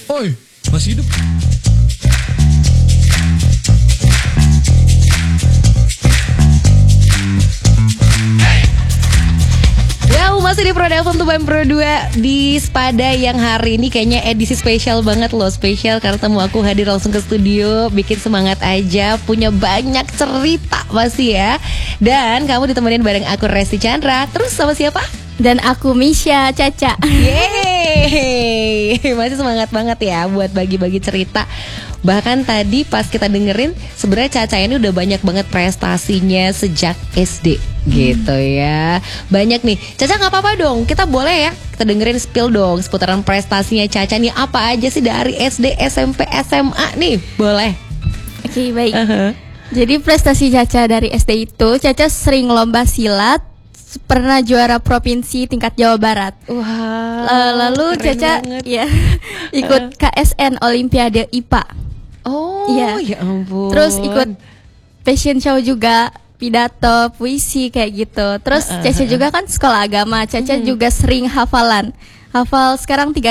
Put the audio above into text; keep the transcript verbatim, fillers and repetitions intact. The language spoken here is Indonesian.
Oi, masih hidup? Wow, masih di Pro F M tuh Pro dua di Spada yang hari ini kayaknya edisi spesial banget loh. Spesial karena tamu aku hadir langsung ke studio. Bikin semangat aja, punya banyak cerita pasti ya. Dan kamu ditemenin bareng aku Resti Chandra. Terus sama siapa? Dan aku Misha Caca. Yeay, masih semangat banget ya buat bagi-bagi cerita. Bahkan tadi pas kita dengerin, sebenarnya Caca ini udah banyak banget prestasinya sejak S D gitu ya. Banyak nih. Caca gak apa-apa dong, kita boleh ya kita dengerin spill dong seputaran prestasinya Caca nih. Apa aja sih dari S D, S M P, S M A nih? Boleh. Oke, okay, baik. uh-huh. Jadi prestasi Caca dari S D itu, Caca sering lomba silat, pernah juara provinsi tingkat Jawa Barat. Wah. Wow, lalu Caca ya ikut K S N Olimpiade I P A. Oh, ya, ya ampun. Terus ikut fashion show juga, pidato, puisi kayak gitu. Terus uh, uh, Caca juga kan sekolah agama. Caca uh, juga sering hafalan. Hafal sekarang tiga